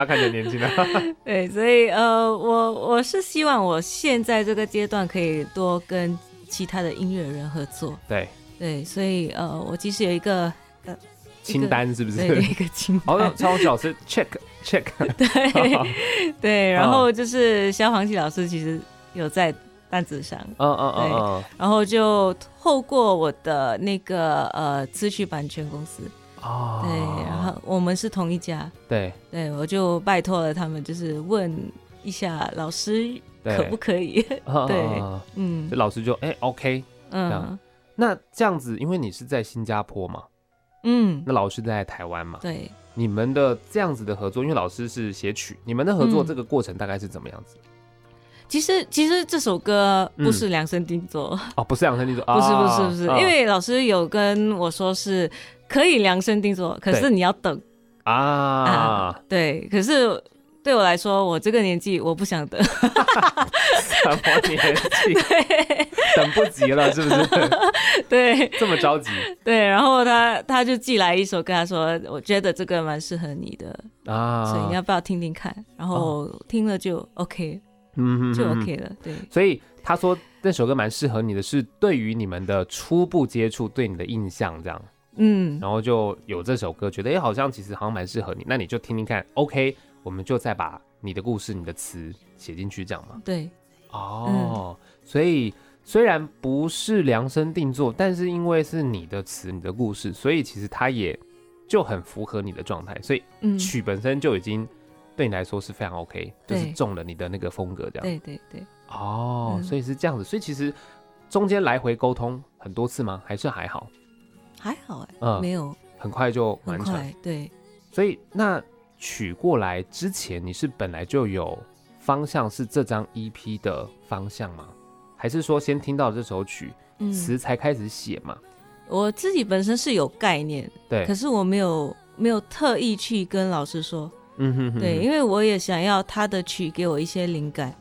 他看起来年轻啊。 对，所以我是希望我现在这个阶段可以多跟其他的音乐人合作。 对对，所以我其实有一个清单是不是？ 对，一个清单。 哦，曹黄奇老师 check。 对对，然后就是萧煌奇老师其实有在单子上，对，然后就透过我的那个词曲版权公司，对，然后我们是同一家，对，我就拜托了他们，就是问一下老师可不可以，对， 老师就OK，那这样子，因为你是在新加坡嘛，那老师在台湾嘛， 对。 你们的这样子的合作，因为老师是写曲，你们的合作这个过程大概是怎么样子？ 其实这首歌不是量身定做， 不是量身定做， 不是，因为老师有跟我说是可以量身定做，可是你要等对，可是对我来说，我这个年纪我不想等。什么年纪？等不及了，是不是？ 对， 这么着急。 对，然后他就寄来一首歌，他说我觉得这个蛮适合你的所以你要不要听听看？然后听了就 OK，就 OK 了。对， 所以他说那首歌蛮适合你的，是对于你们的初步接触，对你的印象这样。然后就有这首歌，觉得好像其实好像蛮适合你，那你就听听看 ，OK， 我们就再把你的故事、你的词写进去，这样嘛？ 对。 所以虽然不是量身定做，但是因为是你的词、你的故事，所以其实它也就很符合你的状态，所以曲本身就已经对你来说是非常 OK，就是中了你的那个风格这样。 对。 所以是这样子，所以其实中间来回沟通很多次吗？还是还好？ 还好没有， 很快就完成。 对。 所以那曲过来之前，你是本来就有方向是这张 EP 的方向吗？还是说先听到这首曲词才开始写嘛？ 我自己本身是有概念， 对， 可是我没有特意去跟老师说，对，因为我也想要他的曲给我一些灵感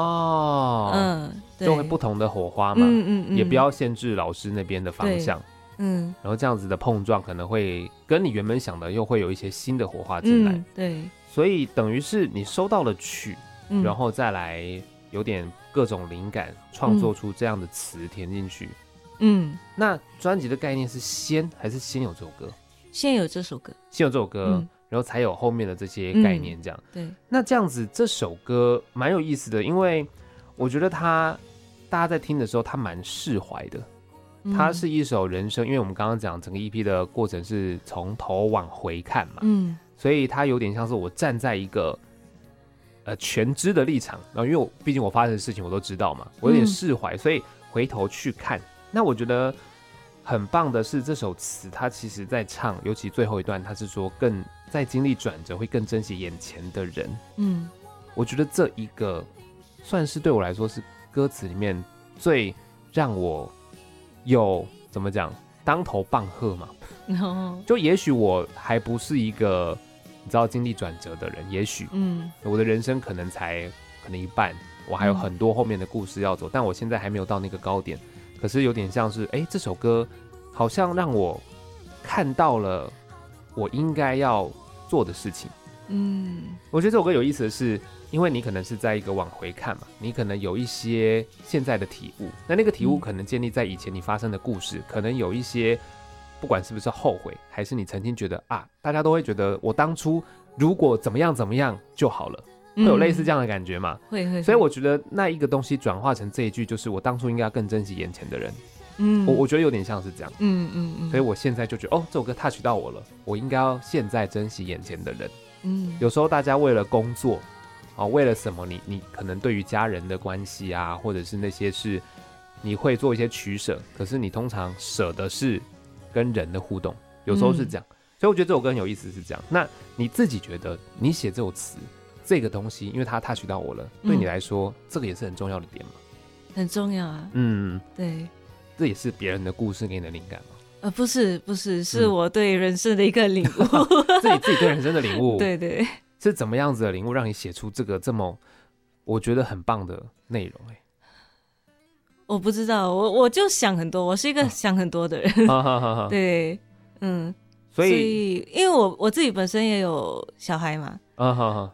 就会不同的火花嘛，也不要限制老师那边的方向，然后这样子的碰撞可能会跟你原本想的又会有一些新的火花进来， 对， 所以等于是你收到了曲，然后再来有点各种灵感，创作出这样的词填进去。那专辑的概念是先还是先有这首歌？ 先有这首歌， 然后才有后面的这些概念，这样。 对。 那这样子这首歌蛮有意思的，因为我觉得大家在听的时候，它蛮释怀的。它是一首人生，因为我们刚刚讲整个 EP 的过程是从头往回看嘛，所以它有点像是我站在一个全知的立场，然后因为毕竟我发生的事情我都知道嘛，我有点释怀，所以回头去看。那我觉得很棒的是这首词，它其实在唱，尤其最后一段，它是说更在经历转折会更珍惜眼前的人。我觉得这一个算是对我来说是歌词里面最让我有怎么讲当头棒喝嘛。就也许我还不是一个你知道经历转折的人，也许我的人生可能一半，我还有很多后面的故事要走，但我现在还没有到那个高点。可是有点像是这首歌好像让我看到了我应该要做的事情。我觉得这首歌有意思的是，因为你可能是在一个往回看嘛，你可能有一些现在的体悟，那个体悟可能建立在以前你发生的故事，可能有一些不管是不是后悔，还是你曾经觉得大家都会觉得我当初如果怎么样怎么样就好了，会有类似这样的感觉嘛？ 会。 所以我觉得那一个东西转化成这一句，就是我当初应该要更珍惜眼前的人。我觉得有点像是这样。所以我现在就觉得这首歌 touch 到我了，我应该要现在珍惜眼前的人。有时候大家为了工作为了什么你可能对于家人的关系啊，或者是那些事你会做一些取舍，可是你通常舍的是跟人的互动，有时候是这样。所以我觉得这首歌很有意思是这样。那你自己觉得你写这首词这个东西，因为它 touch 到我了，对你来说这个也是很重要的点吗？ 很重要啊。对， 这也是别人的故事给你的灵感吗？ 不是，是我对人生的一个领悟。 自己对人生的领悟。 对， 是怎么样子的领悟让你写出这个这么我觉得很棒的内容？ 我不知道，我就想很多，我是一个想很多的人。对，所以因为我自己本身也有小孩嘛，